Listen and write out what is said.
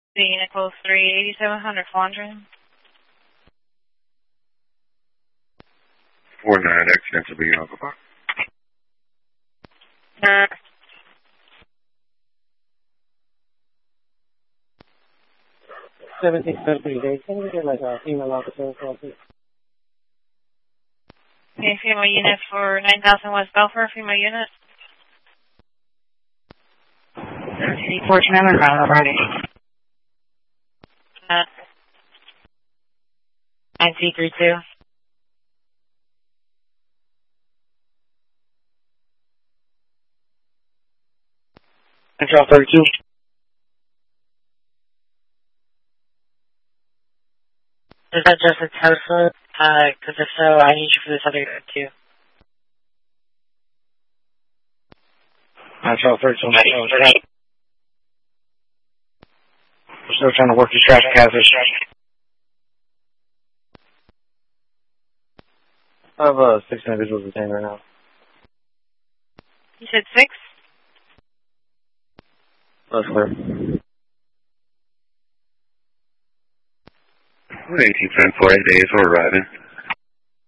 Nichols 3, 8700 Flandrin. 49X, Central B, Alpha Box. 7673 days. Can we get like a female officer call, please? Okay, female unit for 9000 West Belfer, female unit. C4 Commander, already. 9C32. Control 32. Is that just a Tesla? Because if so, I need you for this other too. Control 32. We're still trying to work these traffic hazards. I have 6 individuals detained right now. You said 6? That's clear. 1810 for 8 days, we're arriving.